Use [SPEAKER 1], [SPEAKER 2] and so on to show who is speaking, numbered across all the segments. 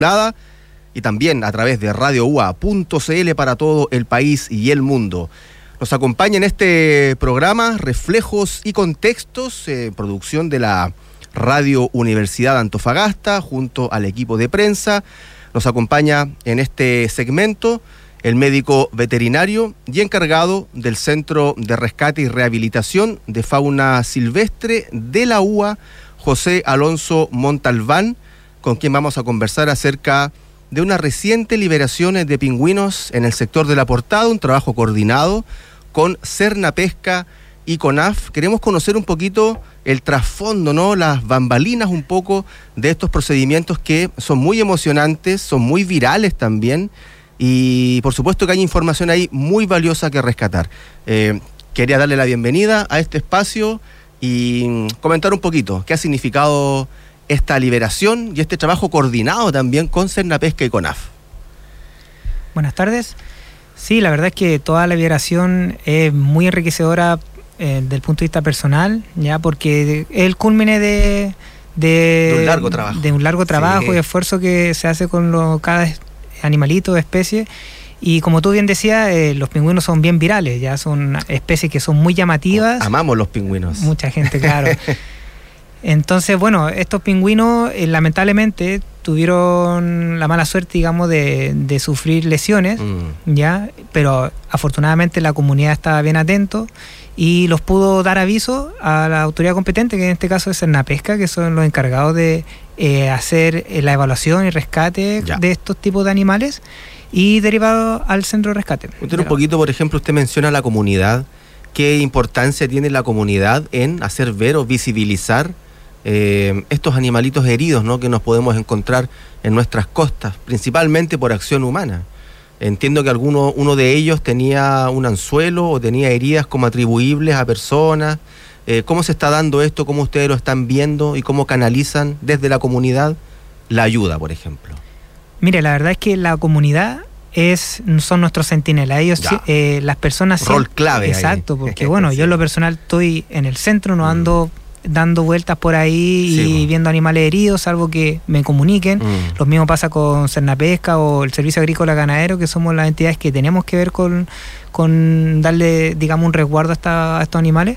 [SPEAKER 1] y también a través de radioua.cl para todo el país y el mundo. Nos acompaña en este programa Reflejos y Contextos, producción de la Radio Universidad de Antofagasta, junto al equipo de prensa. Nos acompaña en este segmento el médico veterinario y encargado del Centro de Rescate y Rehabilitación de Fauna Silvestre de la UA, José Alonso Montalbán, con quien vamos a conversar acerca de una reciente liberación de pingüinos en el sector de La Portada, un trabajo coordinado con Cernapesca y CONAF. Queremos conocer un poquito el trasfondo, ¿no? Las bambalinas un poco de estos procedimientos que son muy emocionantes, son muy virales también, y por supuesto que hay información ahí muy valiosa que rescatar. Quería darle la bienvenida a este espacio y comentar un poquito qué ha significado esta liberación y este trabajo coordinado también con Cernapesca y CONAF.
[SPEAKER 2] Buenas tardes. Sí, la verdad es que toda la liberación es muy enriquecedora desde el punto de vista personal, ya, porque es el culmine de un largo trabajo sí, y esfuerzo que se hace con cada animalito, especie. Y como tú bien decías, los pingüinos son bien virales, ya son especies que son muy llamativas.
[SPEAKER 1] Amamos los pingüinos.
[SPEAKER 2] Mucha gente, claro. Entonces, bueno, estos pingüinos lamentablemente tuvieron la mala suerte, digamos, de sufrir lesiones, ya, pero afortunadamente la comunidad estaba bien atento y los pudo dar aviso a la autoridad competente, que en este caso es Cernapesca, que son los encargados de hacer la evaluación y rescate de estos tipos de animales y derivado al centro de rescate.
[SPEAKER 1] Un poquito, por ejemplo, usted menciona a la comunidad. ¿Qué importancia tiene la comunidad en hacer ver o visibilizar estos animalitos heridos, ¿no?, que nos podemos encontrar en nuestras costas, principalmente por acción humana? Entiendo que uno de ellos tenía un anzuelo o tenía heridas como atribuibles a personas. ¿Cómo se está dando esto? ¿Cómo ustedes lo están viendo? ¿Y cómo canalizan desde la comunidad la ayuda, por ejemplo?
[SPEAKER 2] Mire, la verdad es que la comunidad son nuestros centinelas. Ellos, las personas...
[SPEAKER 1] Rol clave.
[SPEAKER 2] Exacto,
[SPEAKER 1] ahí.
[SPEAKER 2] Porque bueno, yo en lo personal estoy en el centro, no ando dando vueltas por ahí y viendo animales heridos, salvo que me comuniquen. Lo mismo pasa con Cernapesca o el Servicio Agrícola Ganadero, que somos las entidades que tenemos que ver con darle, digamos, un resguardo a estos animales.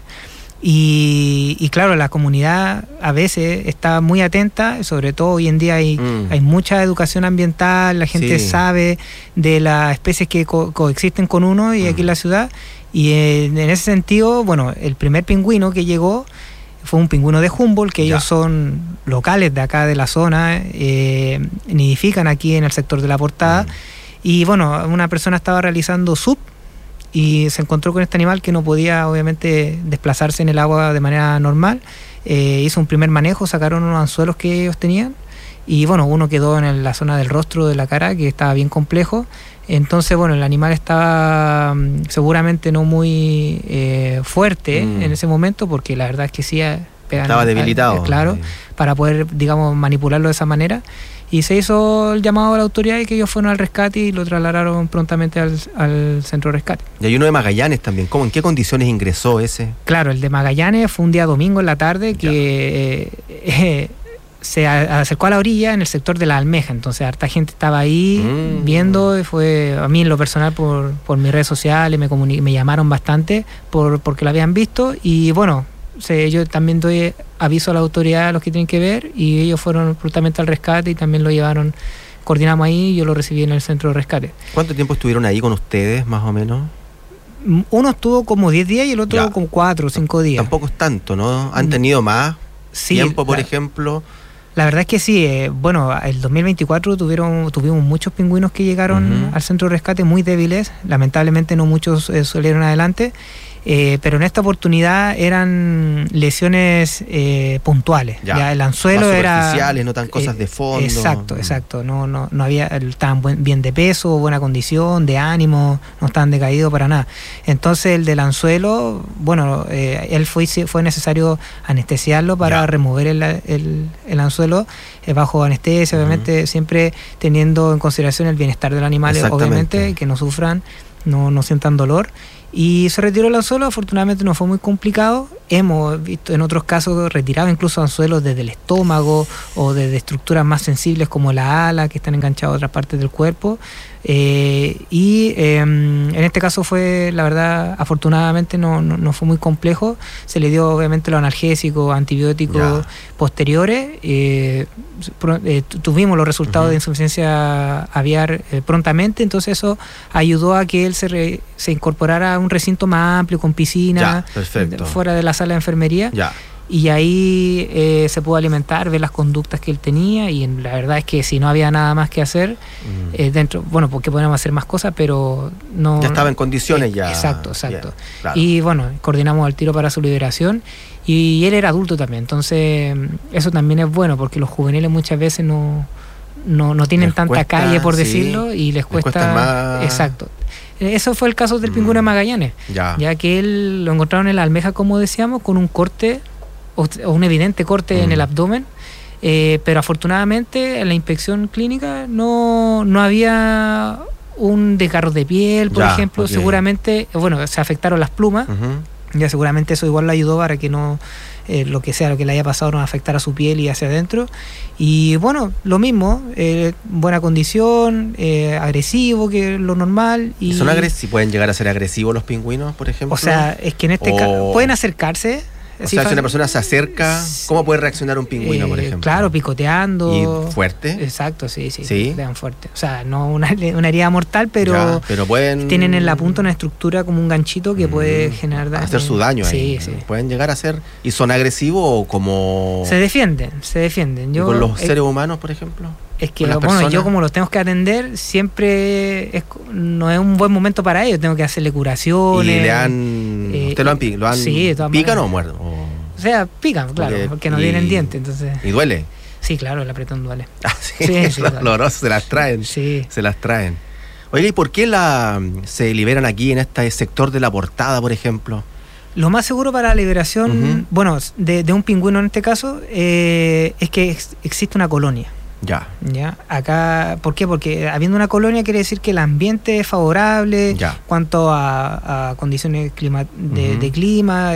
[SPEAKER 2] Y claro, la comunidad a veces está muy atenta, sobre todo hoy en día hay mucha educación ambiental, la gente sabe de las especies que coexisten con uno y aquí en la ciudad. Y en ese sentido, bueno, el primer pingüino que llegó fue un pingüino de Humboldt, que ellos son locales de acá de la zona, nidifican aquí en el sector de La Portada. Y bueno, una persona estaba realizando SUP y se encontró con este animal que no podía obviamente desplazarse en el agua de manera normal. Hizo un primer manejo, sacaron unos anzuelos que ellos tenían y bueno, uno quedó en la zona del rostro de la cara, que estaba bien complejo. Entonces, bueno, el animal estaba seguramente no muy fuerte en ese momento, porque la verdad es que sí
[SPEAKER 1] estaba debilitado.
[SPEAKER 2] Claro, para poder, digamos, manipularlo de esa manera. Y se hizo el llamado a la autoridad y que ellos fueron al rescate y lo trasladaron prontamente al centro de rescate.
[SPEAKER 1] Y hay uno de Magallanes también. ¿En qué condiciones ingresó ese?
[SPEAKER 2] Claro, el de Magallanes fue un día domingo en la tarde que se acercó a la orilla en el sector de la Almeja. Entonces harta gente estaba ahí viendo. Fue a mí en lo personal por mis redes sociales me llamaron bastante porque lo habían visto. Y bueno, yo también doy aviso a la autoridad, a los que tienen que ver, y ellos fueron prontamente al rescate y también lo llevaron, coordinamos ahí y yo lo recibí en el centro de rescate.
[SPEAKER 1] ¿Cuánto tiempo estuvieron ahí con ustedes, más o menos?
[SPEAKER 2] Uno estuvo como 10 días y el otro como 4 o 5 días.
[SPEAKER 1] Tampoco es tanto, ¿no? ¿Han tenido más tiempo, por ejemplo?
[SPEAKER 2] La verdad es que sí. Bueno, el 2024 tuvimos muchos pingüinos que llegaron al centro de rescate muy débiles. Lamentablemente no muchos salieron adelante. Pero en esta oportunidad eran lesiones puntuales. Ya el anzuelo
[SPEAKER 1] más
[SPEAKER 2] era
[SPEAKER 1] superficiales, no tan cosas de fondo.
[SPEAKER 2] Exacto. No había, estaban bien de peso, buena condición, de ánimo, no estaban decaídos para nada. Entonces el del anzuelo, bueno, él fue necesario anestesiarlo para remover el anzuelo bajo anestesia, obviamente siempre teniendo en consideración el bienestar del animal, obviamente, que no sufran, no sientan dolor. Y se retiró el anzuelo, afortunadamente no fue muy complicado hemos visto en otros casos retirado incluso anzuelos desde el estómago o desde estructuras más sensibles como la ala, que están enganchadas a otras partes del cuerpo. En este caso fue, la verdad, afortunadamente no fue muy complejo. Se le dio obviamente los analgésicos, antibióticos posteriores. Tuvimos los resultados de insuficiencia aviar prontamente, entonces eso ayudó a que él se incorporara a un recinto más amplio con piscina, fuera de la sala de enfermería. Y ahí se pudo alimentar, ver las conductas que él tenía, y la verdad es que si no había nada más que hacer dentro, bueno, porque podíamos hacer más cosas, pero no...
[SPEAKER 1] Ya estaba en condiciones ya.
[SPEAKER 2] Exacto. Bien, claro. Y bueno, coordinamos al tiro para su liberación, y él era adulto también, entonces eso también es bueno, porque los juveniles muchas veces no tienen tanta calle, por decirlo, y les cuesta más... Exacto. Eso fue el caso del pingüino de Magallanes, ya que él lo encontraron en la almeja, como decíamos, con un corte o un evidente corte en el abdomen, pero afortunadamente en la inspección clínica no había un desgarro de piel, por ejemplo. Seguramente, bueno, se afectaron las plumas, ya seguramente eso igual le ayudó para que no lo que le haya pasado no afectara su piel y hacia adentro. Y bueno, lo mismo, buena condición, agresivo, que es lo normal. Y
[SPEAKER 1] ¿Son agresivos? ¿Pueden llegar a ser agresivos los pingüinos, por ejemplo?
[SPEAKER 2] O sea, es que en este caso pueden acercarse.
[SPEAKER 1] O sea, si una persona se acerca, ¿cómo puede reaccionar un pingüino, por ejemplo?
[SPEAKER 2] Claro, picoteando.
[SPEAKER 1] ¿Y fuerte?
[SPEAKER 2] Exacto, sí. Le dan fuerte. O sea, no una herida mortal, pero
[SPEAKER 1] pueden...
[SPEAKER 2] tienen en la punta una estructura como un ganchito que puede generar daño.
[SPEAKER 1] Hacer su daño ahí. Sí. Pueden llegar a ser... ¿Y son agresivos o como...?
[SPEAKER 2] Se defienden.
[SPEAKER 1] ¿Y con los seres humanos, por ejemplo?
[SPEAKER 2] Es que, bueno, yo como los tengo que atender, siempre no es un buen momento para ellos. Tengo que hacerle curaciones.
[SPEAKER 1] ¿Y le han...? ¿Usted lo han picado?
[SPEAKER 2] Sí, de todas
[SPEAKER 1] ¿Pican
[SPEAKER 2] maneras.
[SPEAKER 1] o muerden?
[SPEAKER 2] O sea, pican, claro, porque no tienen dientes, entonces...
[SPEAKER 1] ¿Y duele?
[SPEAKER 2] Sí, claro, el apretón duele.
[SPEAKER 1] Sí, doloroso, se las traen.
[SPEAKER 2] Sí.
[SPEAKER 1] Se las traen. Oye, ¿y por qué se liberan aquí en este sector de La Portada, por ejemplo?
[SPEAKER 2] Lo más seguro para la liberación, bueno, de un pingüino en este caso, es que existe una colonia. Ya. Acá, ¿por qué? Porque habiendo una colonia quiere decir que el ambiente es favorable cuanto a condiciones de clima,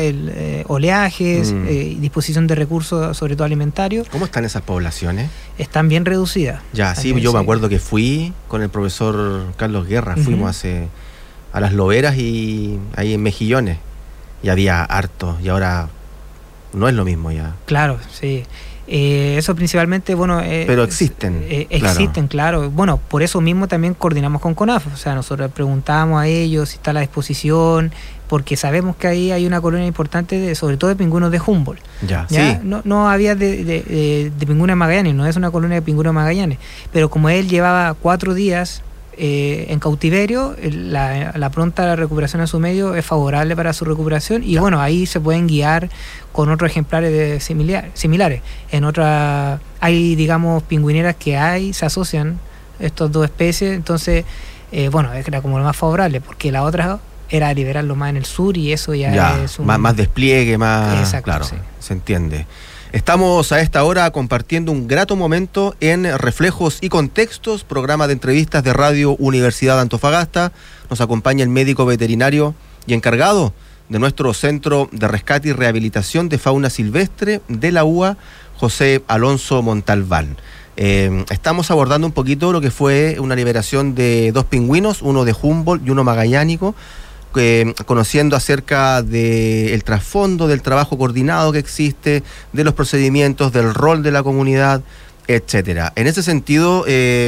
[SPEAKER 2] oleajes, disposición de recursos, sobre todo alimentarios.
[SPEAKER 1] ¿Cómo están esas poblaciones?
[SPEAKER 2] Están bien reducidas.
[SPEAKER 1] Yo me acuerdo que fui con el profesor Carlos Guerra, fuimos a Las Loberas y ahí en Mejillones, y había harto, y ahora no es lo mismo ya.
[SPEAKER 2] Claro, sí. Eso principalmente, bueno...
[SPEAKER 1] pero existen.
[SPEAKER 2] Existen, claro. Bueno, por eso mismo también coordinamos con CONAF. O sea, nosotros preguntamos a ellos si está a la disposición, porque sabemos que ahí hay una colonia importante, sobre todo de pingüinos de Humboldt. Sí. No había de pingüinos de Magallanes, no es una colonia de pingüinos de Magallanes. Pero como él llevaba 4 días en cautiverio, la pronta recuperación a su medio es favorable para su recuperación, y bueno, ahí se pueden guiar con otros ejemplares similares. En otras hay, digamos, pingüineras que se asocian estas dos especies, entonces bueno, era como lo más favorable, porque la otra era liberarlo más en el sur, y eso ya es
[SPEAKER 1] más despliegue, más...
[SPEAKER 2] Exacto,
[SPEAKER 1] claro, se entiende. Estamos a esta hora compartiendo un grato momento en Reflejos y Contextos, programa de entrevistas de Radio Universidad de Antofagasta. Nos acompaña el médico veterinario y encargado de nuestro Centro de Rescate y Rehabilitación de Fauna Silvestre de la UA, José Alonso Montalbán. Estamos abordando un poquito lo que fue una liberación de 2 pingüinos, uno de Humboldt y uno magallánico, conociendo acerca del trasfondo del trabajo coordinado que existe, de los procedimientos, del rol de la comunidad, etcétera. En ese sentido,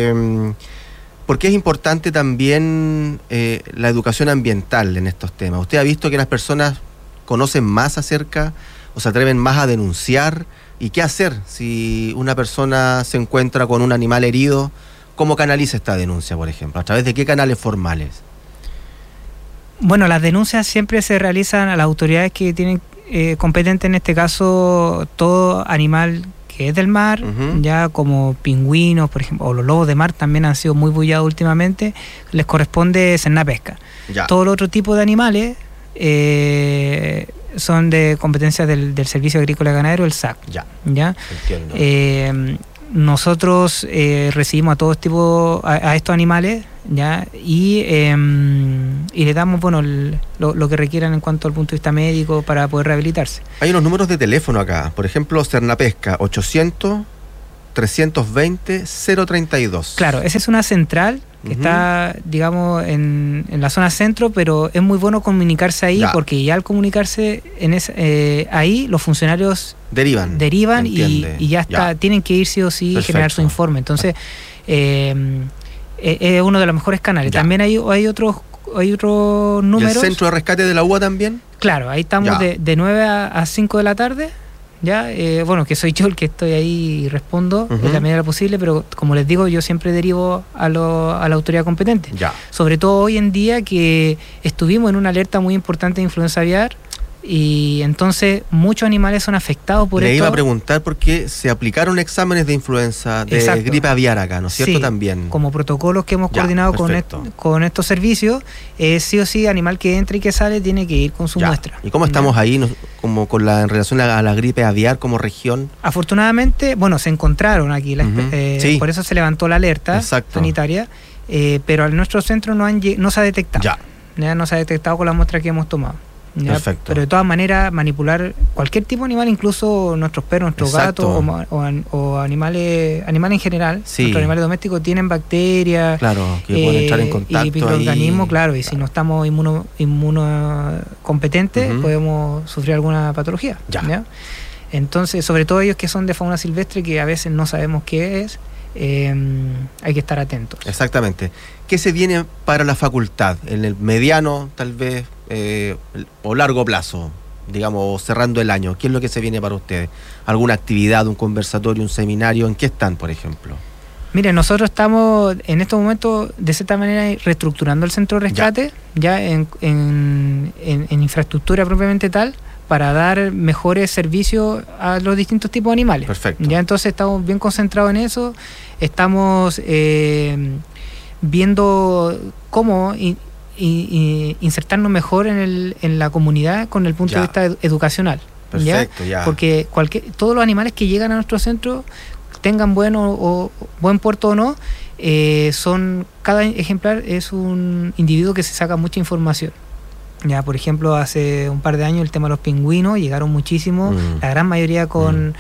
[SPEAKER 1] ¿por qué es importante también la educación ambiental en estos temas? ¿Usted ha visto que las personas conocen más acerca o se atreven más a denunciar? ¿Y qué hacer si una persona se encuentra con un animal herido? ¿Cómo canaliza esta denuncia, por ejemplo? ¿A través de qué canales formales?
[SPEAKER 2] Bueno, las denuncias siempre se realizan a las autoridades que tienen competentes, en este caso todo animal que es del mar, ya como pingüinos, por ejemplo, o los lobos de mar también han sido muy bullados últimamente, les corresponde Cernapesca. Todo el otro tipo de animales son de competencia del Servicio Agrícola y Ganadero, el SAC.
[SPEAKER 1] Entiendo.
[SPEAKER 2] nosotros recibimos a todos tipos, a estos animales, ¿ya? Y le damos lo que requieran en cuanto al punto de vista médico para poder rehabilitarse.
[SPEAKER 1] Hay unos números de teléfono acá, por ejemplo, Cernapesca, 800-320-032.
[SPEAKER 2] Claro, esa es una central que está, digamos, en la zona centro, pero es muy bueno comunicarse ahí, porque ya al comunicarse ahí los funcionarios derivan y ya está, tienen que ir sí o sí y generar su informe. Entonces, es uno de los mejores canales. También hay otros números.
[SPEAKER 1] ¿Y el centro de rescate de la UA también?
[SPEAKER 2] Claro, ahí estamos de 9 a 5 de la tarde. Ya, que soy yo el que estoy ahí y respondo en la medida de lo posible, pero como les digo, yo siempre derivo a la autoridad competente. Sobre todo hoy en día que estuvimos en una alerta muy importante de influenza aviar, y entonces muchos animales son afectados por esto.
[SPEAKER 1] Le iba a preguntar porque se aplicaron exámenes de influenza, de gripe aviar acá, ¿no es cierto?
[SPEAKER 2] Sí,
[SPEAKER 1] también.
[SPEAKER 2] Como protocolos que hemos coordinado con estos servicios, sí o sí, animal que entra y que sale tiene que ir con su muestra.
[SPEAKER 1] ¿Y cómo estamos ahí, como en relación a la gripe aviar como región?
[SPEAKER 2] Afortunadamente, se encontraron aquí, por eso se levantó la alerta sanitaria, pero a nuestro centro no se ha detectado. No se ha detectado con la muestra que hemos tomado.
[SPEAKER 1] Perfecto.
[SPEAKER 2] Pero de todas maneras, manipular cualquier tipo de animal, incluso nuestros perros, nuestros gatos o animales en general, nuestros animales domésticos tienen bacterias,
[SPEAKER 1] que pueden entrar en contacto
[SPEAKER 2] y microorganismos, y si no estamos inmunocompetentes, podemos sufrir alguna patología. ¿Ya? Entonces, sobre todo ellos que son de fauna silvestre, que a veces no sabemos qué es, hay que estar atentos.
[SPEAKER 1] Exactamente. ¿Qué se viene para la facultad? En el mediano, tal vez, o largo plazo, digamos, cerrando el año. ¿Qué es lo que se viene para ustedes? ¿Alguna actividad, un conversatorio, un seminario? ¿En qué están, por ejemplo?
[SPEAKER 2] Mire, nosotros estamos en estos momentos, de cierta manera, reestructurando el centro de rescate, ya en infraestructura propiamente tal, para dar mejores servicios a los distintos tipos de animales.
[SPEAKER 1] Perfecto.
[SPEAKER 2] Ya entonces estamos bien concentrados en eso, estamos viendo cómo insertarnos mejor en la comunidad con el punto de vista educacional.
[SPEAKER 1] Perfecto,
[SPEAKER 2] Porque todos los animales que llegan a nuestro centro, tengan buen puerto o no, cada ejemplar es un individuo que se saca mucha información. Ya, por ejemplo, hace un par de años el tema de los pingüinos llegaron muchísimo, la gran mayoría con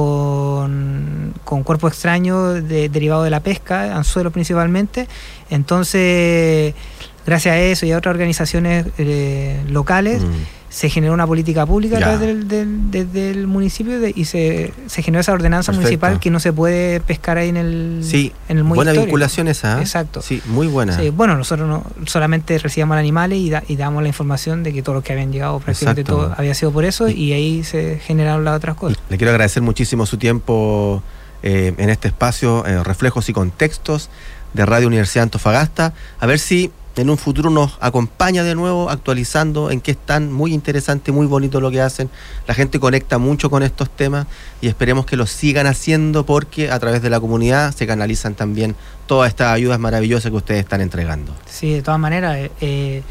[SPEAKER 2] cuerpo extraño derivado de la pesca, anzuelos principalmente. Entonces, gracias a eso y a otras organizaciones locales, se generó una política pública a través del municipio y se generó esa ordenanza municipal que no se puede pescar ahí en el muy
[SPEAKER 1] buena
[SPEAKER 2] histórico.
[SPEAKER 1] Vinculación esa.
[SPEAKER 2] Exacto.
[SPEAKER 1] Sí, muy buena.
[SPEAKER 2] Sí, nosotros no solamente recibíamos animales y damos la información de que todos los que habían llegado, prácticamente todo había sido por eso, y ahí se generaron las otras cosas.
[SPEAKER 1] Le quiero agradecer muchísimo su tiempo en este espacio, Reflejos y Contextos de Radio Universidad Antofagasta. A ver si en un futuro nos acompaña de nuevo actualizando en qué están. Muy interesante, muy bonito lo que hacen. La gente conecta mucho con estos temas y esperemos que lo sigan haciendo, porque a través de la comunidad se canalizan también todas estas ayudas maravillosas que ustedes están entregando.
[SPEAKER 2] Sí, de todas maneras, hay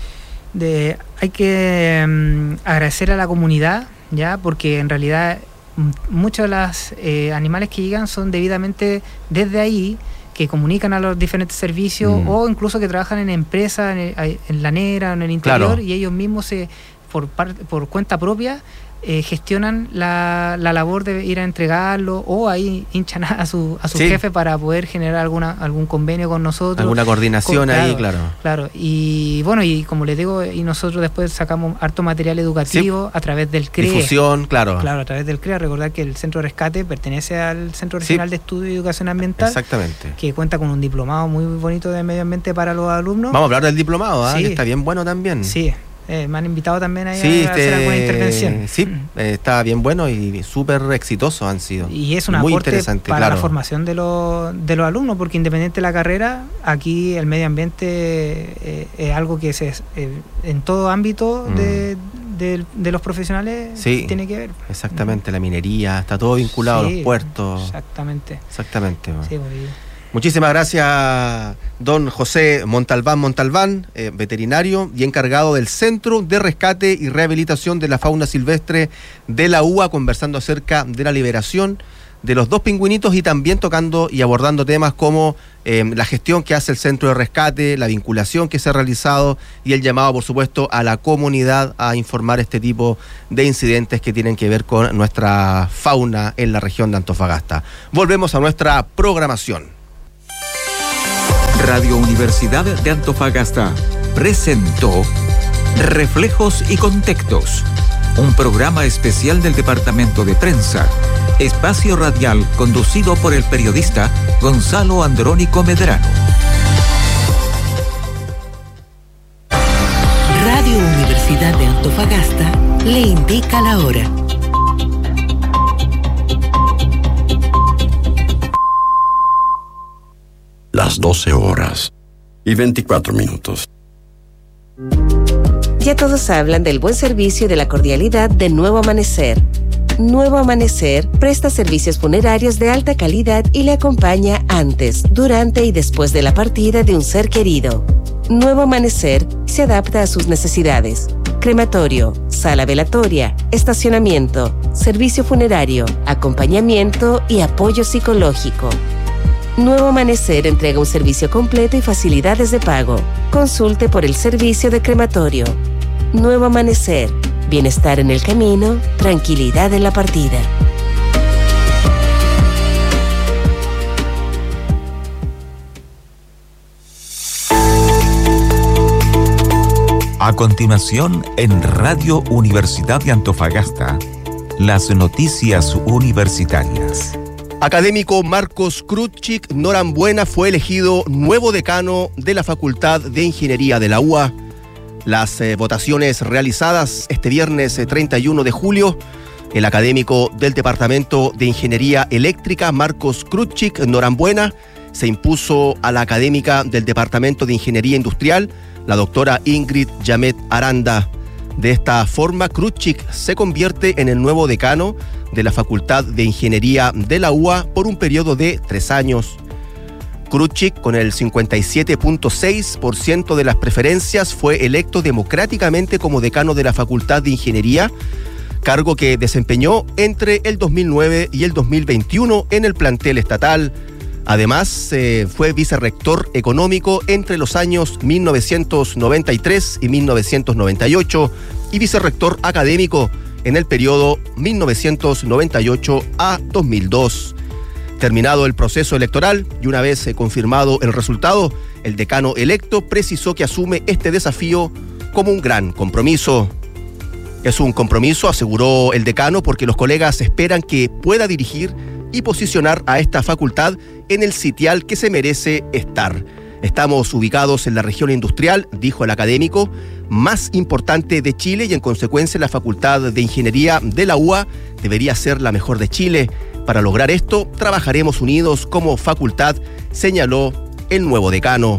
[SPEAKER 2] que agradecer a la comunidad, ya, porque en realidad muchos de los animales que llegan son debidamente desde ahí, que comunican a los diferentes servicios o incluso que trabajan en empresas, en la NERA, en el interior, y ellos mismos por cuenta propia gestionan la labor de ir a entregarlo, o ahí hinchan a su jefe para poder generar algún convenio con nosotros. Alguna
[SPEAKER 1] coordinación ahí,
[SPEAKER 2] Claro, y y como les digo, y nosotros después sacamos harto material educativo a través del CREA.
[SPEAKER 1] Difusión, claro,
[SPEAKER 2] a través del CREA. Recordar que el Centro de Rescate pertenece al Centro Regional de Estudio y Educación Ambiental.
[SPEAKER 1] Exactamente.
[SPEAKER 2] Que cuenta con un diplomado muy bonito de medio ambiente para los alumnos.
[SPEAKER 1] Vamos a hablar del diplomado, que está bien bueno también.
[SPEAKER 2] Sí. Me han invitado también a hacer alguna intervención.
[SPEAKER 1] Sí, está bien bueno y súper exitosos han sido.
[SPEAKER 2] Y es un aporte para la formación de los alumnos, porque independiente de la carrera, aquí el medio ambiente es algo que en todo ámbito de los profesionales tiene que ver.
[SPEAKER 1] Exactamente, la minería, está todo vinculado a los puertos.
[SPEAKER 2] Exactamente.
[SPEAKER 1] Sí, muchísimas gracias, don José Montalbán, veterinario y encargado del Centro de Rescate y Rehabilitación de la Fauna Silvestre de la UA, conversando acerca de la liberación de los dos pingüinitos y también tocando y abordando temas como la gestión que hace el centro de rescate, la vinculación que se ha realizado y el llamado, por supuesto, a la comunidad a informar este tipo de incidentes que tienen que ver con nuestra fauna en la región de Antofagasta. Volvemos a nuestra programación.
[SPEAKER 3] Radio Universidad de Antofagasta presentó Reflejos y Contextos, un programa especial del Departamento de Prensa, espacio radial conducido por el periodista Gonzalo Andrónico Medrano.
[SPEAKER 4] Radio Universidad de Antofagasta le indica la hora.
[SPEAKER 5] Las 12:24.
[SPEAKER 6] Ya todos hablan del buen servicio y de la cordialidad de Nuevo Amanecer. Nuevo Amanecer presta servicios funerarios de alta calidad y le acompaña antes, durante y después de la partida de un ser querido. Nuevo Amanecer se adapta a sus necesidades. Crematorio, sala velatoria, estacionamiento, servicio funerario, acompañamiento y apoyo psicológico. Nuevo Amanecer entrega un servicio completo y facilidades de pago. Consulte por el servicio de crematorio. Nuevo Amanecer. Bienestar en el camino, tranquilidad en la partida.
[SPEAKER 3] A continuación, en Radio Universidad de Antofagasta, las noticias universitarias.
[SPEAKER 1] Académico Marcos Krutchik Norambuena fue elegido nuevo decano de la Facultad de Ingeniería de la UA. Las votaciones realizadas este viernes 31 de julio, el académico del Departamento de Ingeniería Eléctrica, Marcos Krutchik Norambuena, se impuso a la académica del Departamento de Ingeniería Industrial, la doctora Ingrid Yamet Aranda. De esta forma, Krutchik se convierte en el nuevo decano de la Facultad de Ingeniería de la UA por un periodo de 3 años. Krutchik, con el 57.6% de las preferencias, fue electo democráticamente como decano de la Facultad de Ingeniería, cargo que desempeñó entre el 2009 y el 2021 en el plantel estatal. Además, fue vicerrector económico entre los años 1993 y 1998 y vicerrector académico en el periodo 1998 a 2002. Terminado el proceso electoral y una vez confirmado el resultado, el decano electo precisó que asume este desafío como un gran compromiso. Es un compromiso, aseguró el decano, porque los colegas esperan que pueda dirigir y posicionar a esta facultad en el sitial que se merece estar. Estamos ubicados en la región industrial, dijo el académico, más importante de Chile, y en consecuencia la Facultad de Ingeniería de la UA debería ser la mejor de Chile. Para lograr esto, trabajaremos unidos como facultad, señaló el nuevo decano.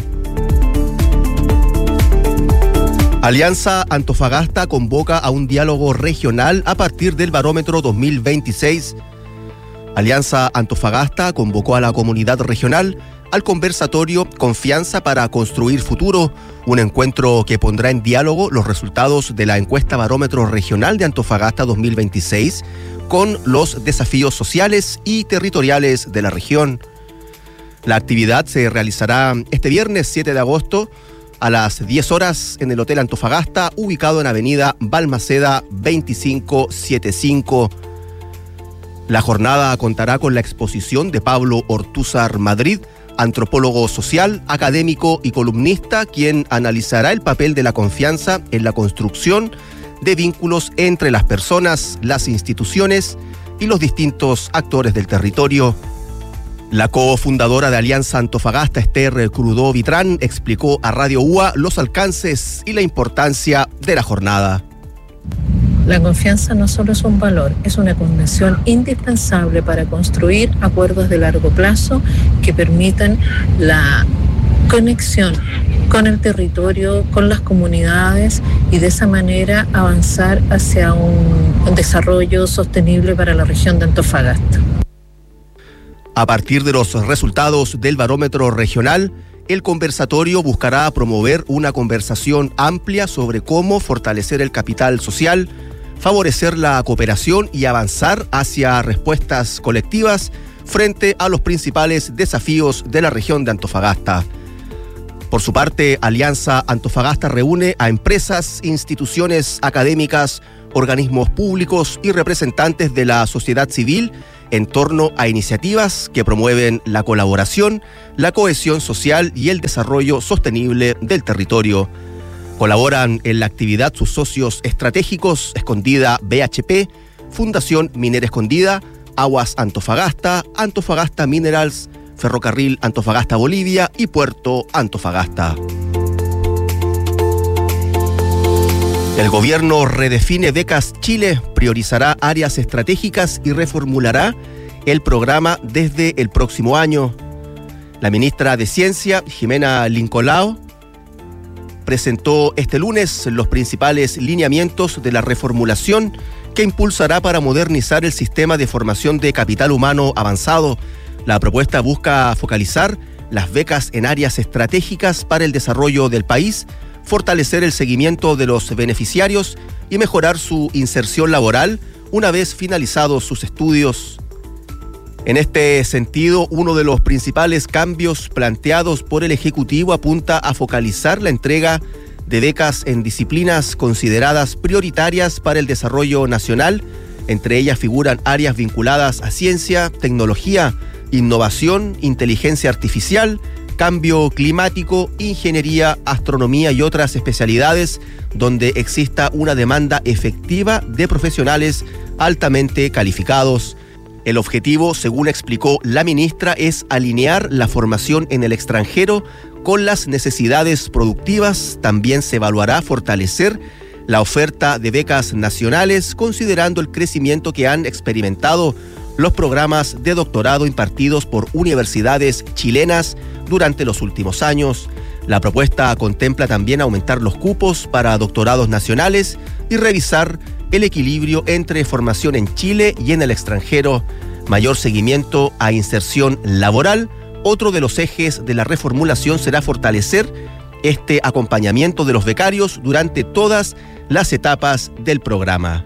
[SPEAKER 1] Alianza Antofagasta convoca a un diálogo regional a partir del barómetro 2026. Alianza Antofagasta convocó a la comunidad regional al conversatorio Confianza para Construir Futuro, un encuentro que pondrá en diálogo los resultados de la encuesta Barómetro Regional de Antofagasta 2026 con los desafíos sociales y territoriales de la región. La actividad se realizará este viernes 7 de agosto a las 10 horas en el Hotel Antofagasta, ubicado en Avenida Balmaceda 2575. La jornada contará con la exposición de Pablo Ortúzar Madrid, antropólogo social, académico y columnista, quien analizará el papel de la confianza en la construcción de vínculos entre las personas, las instituciones y los distintos actores del territorio. La cofundadora de Alianza Antofagasta, Esther Crudó Vitrán, explicó a Radio UA los alcances y la importancia de la jornada.
[SPEAKER 7] La confianza no solo es un valor, es una condición indispensable para construir acuerdos de largo plazo que permitan la conexión con el territorio, con las comunidades, y de esa manera avanzar hacia un desarrollo sostenible para la región de Antofagasta.
[SPEAKER 1] A partir de los resultados del barómetro regional, el conversatorio buscará promover una conversación amplia sobre cómo fortalecer el capital social, favorecer la cooperación y avanzar hacia respuestas colectivas frente a los principales desafíos de la región de Antofagasta. Por su parte, Alianza Antofagasta reúne a empresas, instituciones académicas, organismos públicos y representantes de la sociedad civil en torno a iniciativas que promueven la colaboración, la cohesión social y el desarrollo sostenible del territorio. Colaboran en la actividad sus socios estratégicos Escondida BHP, Fundación Minera Escondida, Aguas Antofagasta, Antofagasta Minerals, Ferrocarril Antofagasta Bolivia y Puerto Antofagasta. El gobierno redefine Becas Chile, priorizará áreas estratégicas y reformulará el programa desde el próximo año. La ministra de Ciencia, Jimena Lincolao, presentó este lunes los principales lineamientos de la reformulación que impulsará para modernizar el sistema de formación de capital humano avanzado. La propuesta busca focalizar las becas en áreas estratégicas para el desarrollo del país, fortalecer el seguimiento de los beneficiarios y mejorar su inserción laboral una vez finalizados sus estudios. En este sentido, uno de los principales cambios planteados por el Ejecutivo apunta a focalizar la entrega de becas en disciplinas consideradas prioritarias para el desarrollo nacional. Entre ellas figuran áreas vinculadas a ciencia, tecnología, innovación, inteligencia artificial, cambio climático, ingeniería, astronomía y otras especialidades donde exista una demanda efectiva de profesionales altamente calificados. El objetivo, según explicó la ministra, es alinear la formación en el extranjero con las necesidades productivas. También se evaluará fortalecer la oferta de becas nacionales, considerando el crecimiento que han experimentado los programas de doctorado impartidos por universidades chilenas durante los últimos años. La propuesta contempla también aumentar los cupos para doctorados nacionales y revisar el equilibrio entre formación en Chile y en el extranjero, mayor seguimiento a inserción laboral. Otro de los ejes de la reformulación será fortalecer este acompañamiento de los becarios durante todas las etapas del programa.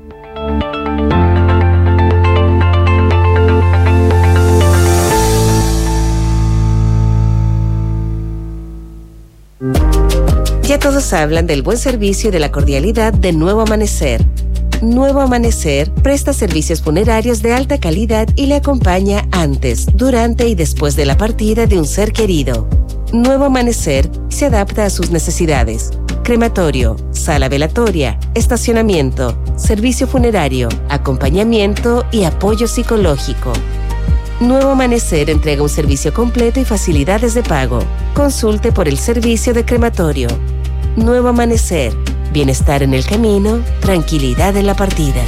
[SPEAKER 6] Ya todos hablan del buen servicio y de la cordialidad de Nuevo Amanecer. Nuevo Amanecer presta servicios funerarios de alta calidad y le acompaña antes, durante y después de la partida de un ser querido. Nuevo Amanecer se adapta a sus necesidades. Crematorio, sala velatoria, estacionamiento, servicio funerario, acompañamiento y apoyo psicológico. Nuevo Amanecer entrega un servicio completo y facilidades de pago. Consulte por el servicio de crematorio. Nuevo Amanecer. Bienestar en el camino, tranquilidad en la partida.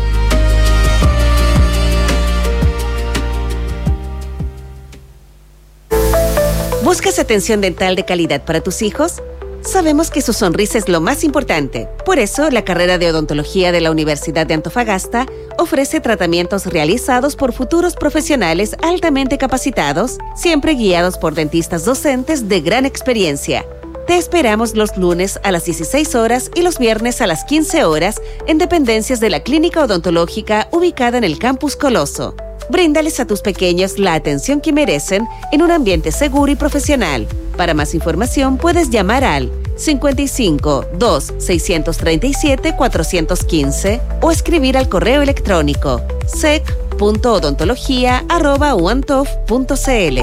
[SPEAKER 6] ¿Buscas atención dental de calidad para tus hijos? Sabemos que su sonrisa es lo más importante. Por eso, la carrera de odontología de la Universidad de Antofagasta ofrece tratamientos realizados por futuros profesionales altamente capacitados, siempre guiados por dentistas docentes de gran experiencia. Te esperamos los lunes a las 16 horas y los viernes a las 15 horas en dependencias de la Clínica Odontológica ubicada en el Campus Coloso. Bríndales a tus pequeños la atención que merecen en un ambiente seguro y profesional. Para más información puedes llamar al 55 2 637 415 o escribir al correo electrónico sec.odontología@uantof.cl.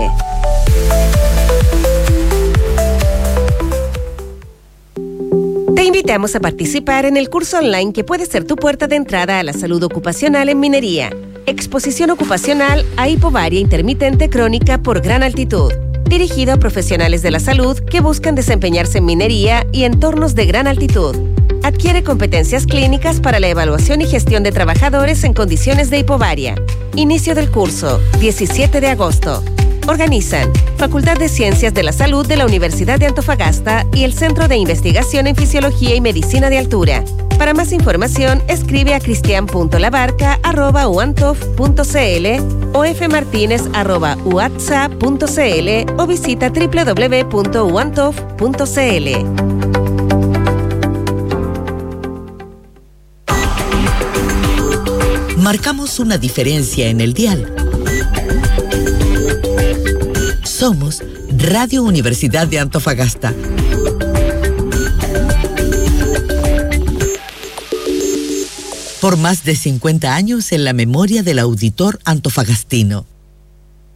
[SPEAKER 6] Te invitamos a participar en el curso online que puede ser tu puerta de entrada a la salud ocupacional en minería. Exposición ocupacional a hipovaria intermitente crónica por gran altitud. Dirigido a profesionales de la salud que buscan desempeñarse en minería y entornos de gran altitud. Adquiere competencias clínicas para la evaluación y gestión de trabajadores en condiciones de hipovaria. Inicio del curso, 17 de agosto. Organizan Facultad de Ciencias de la Salud de la Universidad de Antofagasta y el Centro de Investigación en Fisiología y Medicina de Altura. Para más información, escribe a cristian.labarca@uantof.cl o fmartinez@uatsa.cl o visita www.uantof.cl.
[SPEAKER 4] marcamos una diferencia en el dial. Somos Radio Universidad de Antofagasta. Por más de 50 años en la memoria del auditor antofagastino.